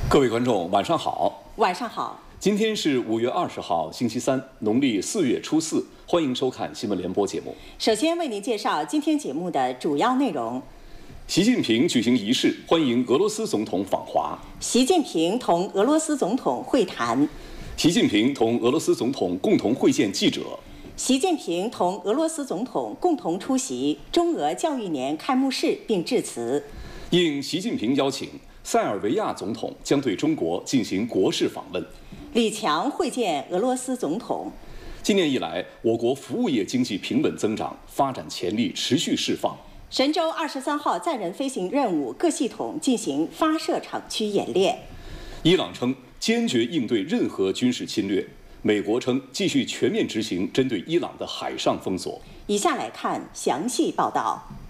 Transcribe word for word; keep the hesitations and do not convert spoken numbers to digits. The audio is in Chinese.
各位观众，晚上好。 晚上好。 今天是五月二十号，星期三，农历四月初四。欢迎收看新闻联播节目。 首先为您介绍今天节目的主要内容： 习近平举行仪式，欢迎俄罗斯总统访华； 习近平同俄罗斯总统会谈； 习近平同俄罗斯总统共同会见记者； 习近平同俄罗斯总统共同出席中俄教育年开幕式并致辞。 应习近平邀请，塞尔维亚总统将对中国进行国事访问。 李强会见俄罗斯总统。 今年以来，我国服务业经济平稳增长，发展潜力持续释放。 神舟二十三号载人飞行任务各系统进行发射场区演练。 伊朗称坚决应对任何军事侵略，美国称继续全面执行针对伊朗的海上封锁。 以下来看详细报道。